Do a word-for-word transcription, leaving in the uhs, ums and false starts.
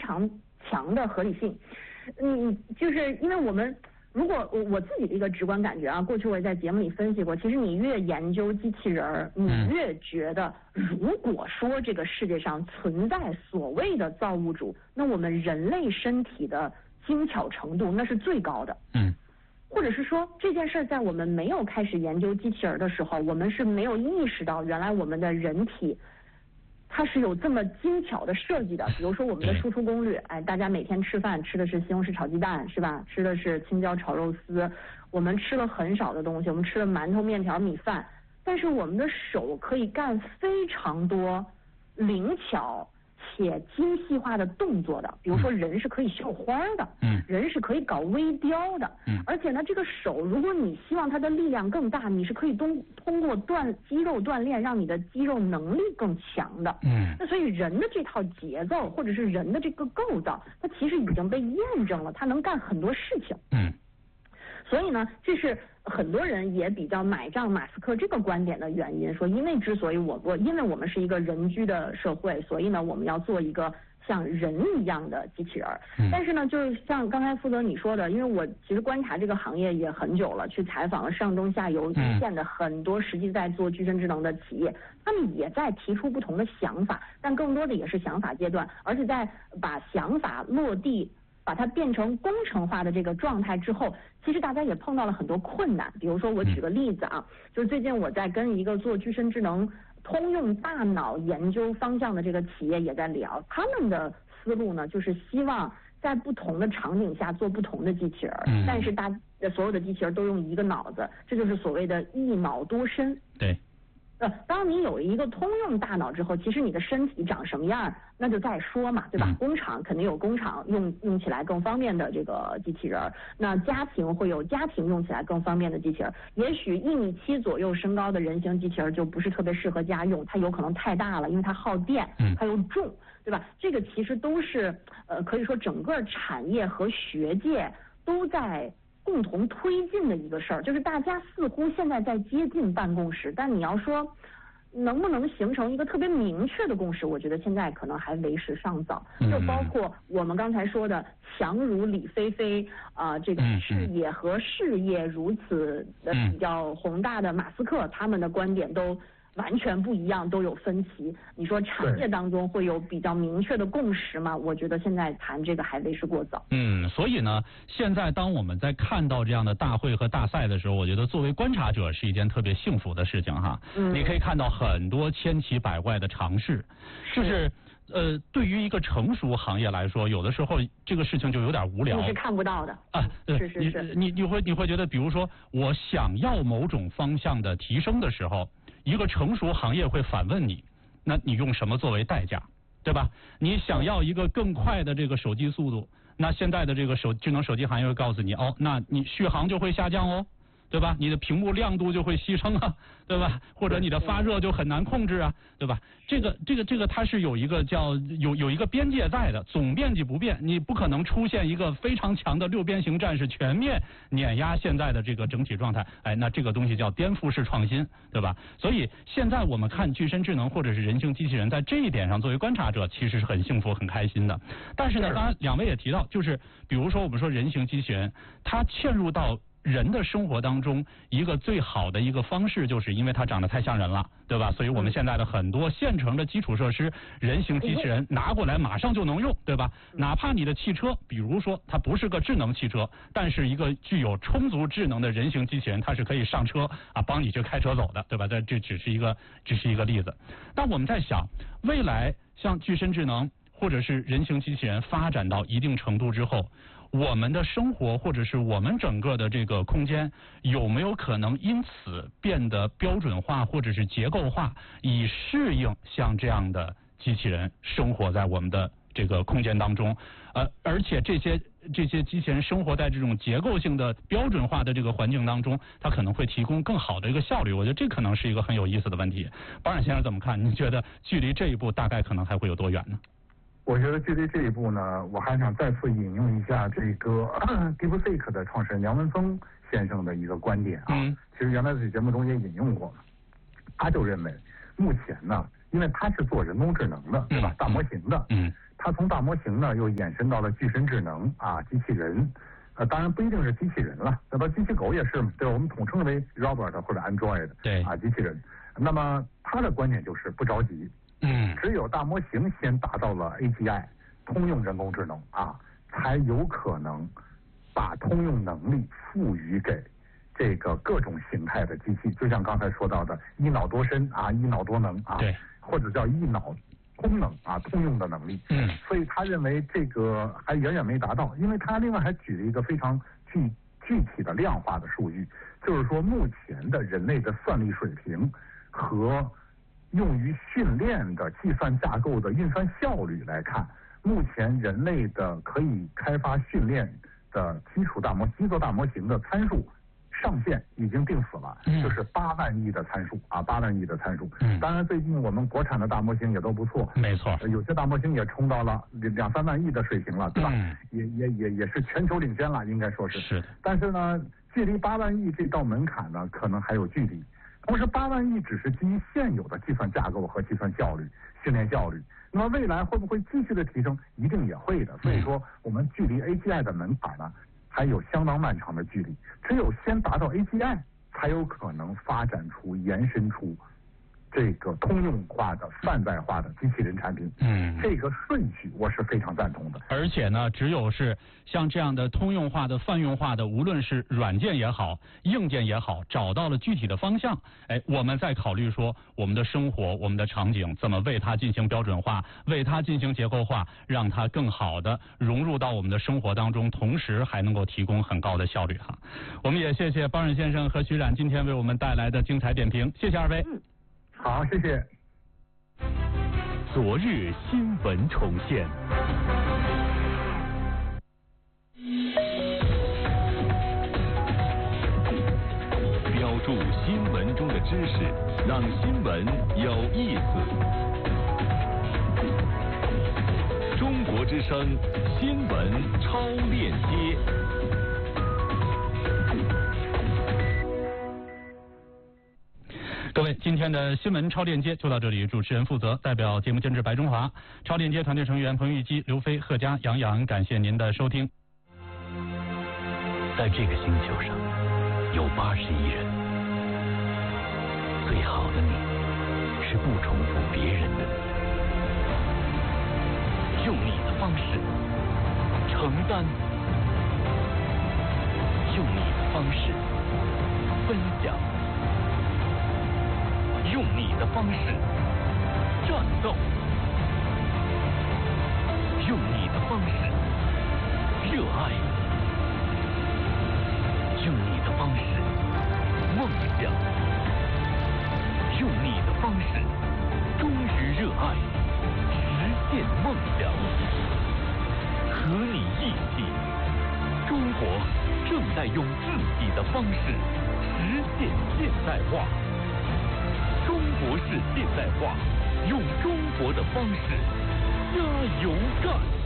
常强的合理性。嗯，就是因为我们。如果我我自己的一个直观感觉啊，过去我也在节目里分析过，其实你越研究机器人儿，你越觉得，如果说这个世界上存在所谓的造物主，那我们人类身体的精巧程度那是最高的。嗯。或者是说这件事在我们没有开始研究机器人的时候，我们是没有意识到原来我们的人体。它是有这么精巧的设计的，比如说我们的输出攻略，哎，大家每天吃饭吃的是西红柿炒鸡蛋，是吧？吃的是青椒炒肉丝，我们吃了很少的东西，我们吃了馒头、面条、米饭，但是我们的手可以干非常多灵巧且精细化的动作的，比如说人是可以绣花的，嗯，人是可以搞微雕的，嗯，而且呢，这个手如果你希望它的力量更大，你是可以通通过锻肌肉锻炼让你的肌肉能力更强的，嗯，那所以人的这套节奏或者是人的这个构造，它其实已经被验证了，它能干很多事情，嗯。所以呢，这是很多人也比较买账马斯克这个观点的原因，说因为之所以我我因为我们是一个人居的社会，所以呢我们要做一个像人一样的机器人。嗯、但是呢，就是像刚才负责你说的，因为我其实观察这个行业也很久了，去采访了上中下游一线的很多实际在做具身智能的企业，他们也在提出不同的想法，但更多的也是想法阶段，而且在把想法落地。把它变成工程化的这个状态之后，其实大家也碰到了很多困难。比如说，我举个例子啊，就是最近我在跟一个做具身智能通用大脑研究方向的这个企业也在聊，他们的思路呢，就是希望在不同的场景下做不同的机器人，嗯、但是大所有的机器人都用一个脑子，这就是所谓的一脑多身。 对。 呃，当你有一个通用大脑之后，其实你的身体长什么样，那就再说嘛，对吧？嗯、工厂肯定有工厂用用起来更方便的这个机器人，那家庭会有家庭用起来更方便的机器人。也许一米七左右身高的人形机器人就不是特别适合家用，它有可能太大了，因为它耗电，它又重，对吧？这个其实都是呃，可以说整个产业和学界都在。共同推进的一个事儿，就是大家似乎现在在接近办公室，但你要说能不能形成一个特别明确的共识，我觉得现在可能还为时尚早。就包括我们刚才说的强如李飞飞啊、呃，这个视野和事业如此的比较宏大的马斯克，他们的观点都。完全不一样，都有分歧。你说产业当中会有比较明确的共识吗？我觉得现在谈这个还为时过早。 嗯，所以呢，现在当我们在看到这样的大会和大赛的时候，我觉得作为观察者是一件特别幸福的事情哈。嗯，你可以看到很多千奇百怪的尝试，就是呃，对于一个成熟行业来说，有的时候这个事情就有点无聊。 你是看不到的啊， 是是是。 你你你会你会觉得，比如说我想要某种方向的提升的时候。一个成熟行业会反问你，那你用什么作为代价，对吧？你想要一个更快的这个手机速度，那现在的这个手智能手机行业会告诉你，哦，那你续航就会下降哦，对吧？你的屏幕亮度就会牺牲啊，对吧？或者你的发热就很难控制啊，对吧？这个这个这个它是有一个叫有有一个边界在的，总面积不变，你不可能出现一个非常强的六边形战士全面碾压现在的这个整体状态，哎，那这个东西叫颠覆式创新，对吧？所以现在我们看具身智能或者是人形机器人，在这一点上作为观察者其实是很幸福很开心的。但是呢，刚才两位也提到，就是比如说我们说人形机器人，它嵌入到人的生活当中，一个最好的一个方式，就是因为它长得太像人了，对吧？所以我们现在的很多现成的基础设施，人形机器人拿过来马上就能用，对吧？哪怕你的汽车，比如说它不是个智能汽车，但是一个具有充足智能的人形机器人，它是可以上车啊，帮你去开车走的，对吧？这这只是一个只是一个例子。但我们在想，未来像具身智能或者是人形机器人发展到一定程度之后，我们的生活或者是我们整个的这个空间有没有可能因此变得标准化或者是结构化，以适应像这样的机器人生活在我们的这个空间当中？呃，而且这些这些机器人生活在这种结构性的标准化的这个环境当中，它可能会提供更好的一个效率。我觉得这可能是一个很有意思的问题。保冉先生怎么看？你觉得距离这一步大概可能还会有多远呢？ 我觉得距离这一步呢，我还想再次引用一下这个 DeepSeek 的创始人梁文峰先生的一个观点啊。嗯、其实原来在节目中也引用过，他就认为目前呢，因为他是做人工智能的，对吧？大模型的，嗯， 它从大模型呢又延伸到了具身智能啊，机器人。呃，当然不一定是机器人了，对吧？机器狗也是，对吧？我们统称为 robot 或者 android， 对啊，机器人。那么他的观点就是不着急， 嗯， 只有大模型先达到了 A G I 通用人工智能啊，才有可能把通用能力赋予给这个各种形态的机器，就像刚才说到的一脑多身啊，一脑多能啊， 对， 或者叫一脑功能啊，通用的能力。 嗯， 所以他认为这个还远远没达到，因为他另外还举了一个非常具具体的量化的数据，就是说目前的人类的算力水平和用于训练的计算架构的运算效率来看，目前人类的可以开发训练的基础大模基座大模型的参数上限已经定死了， 嗯、 就是八万亿的参数啊，八万亿的参数。 嗯， 当然最近我们国产的大模型也都不错， 没错， 有些大模型也冲到了两三万亿的水平了，对吧？ 嗯、 也也也也是全球领先了，应该说是。 是的。 但是呢，距离八万亿这道门槛呢，可能还有距离。同时，八万亿只是基于现有的计算架构和计算效率、训练效率。那么未来会不会继续的提升？一定也会的。所以说，我们距离 A G I 的门槛呢，还有相当漫长的距离。只有先达到 A G I， 才有可能发展出、延伸出这个通用化的、泛在化的机器人产品。 嗯， 这个顺序我是非常赞同的。 而且呢，只有是像这样的通用化的、泛用化的，无论是软件也好、硬件也好，找到了具体的方向，哎，我们再考虑说我们的生活、我们的场景怎么为它进行标准化、为它进行结构化，让它更好的融入到我们的生活当中，同时还能够提供很高的效率哈。我们也谢谢包冉先生和徐冉今天为我们带来的精彩点评，谢谢二位。 嗯， 好，谢谢。 昨日新闻重现。标注新闻中的知识，让新闻有意思。中国之声新闻超链接。 各位，今天的新闻超链接就到这里，主持人负责，代表节目监制白中华，超链接团队成员彭玉基、刘飞、贺佳、杨洋，感谢您的收听。 在这个星球上，有八十亿人，最好的你是不重复别人的你，用你的方式承担，用你的方式分享。用你的方式战斗，用你的方式热爱，用你的方式梦想，用你的方式忠于热爱，实现梦想。和你一起，中国正在用自己的方式实现现代化。中国式现代化，用中国的方式加油干！